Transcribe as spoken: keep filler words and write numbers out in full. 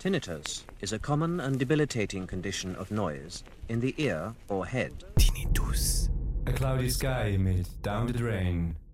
Tinnitus is a common and debilitating condition of noise in the ear or head. Tinnitus. A cloudy sky amid Down the Drain.